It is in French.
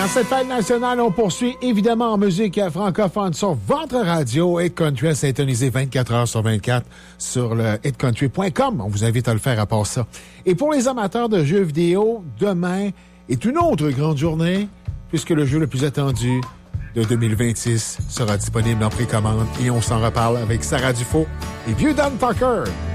En cette fête nationale, on poursuit évidemment en musique francophone sur votre radio Hit Country à syntoniser 24 heures sur 24 sur le hitcountry.com. On vous invite à le faire à part ça. Et pour les amateurs de jeux vidéo, demain est une autre grande journée puisque le jeu le plus attendu de 2026 sera disponible en précommande et on s'en reparle avec Sarah Dufault et Vieux Dan Tucker.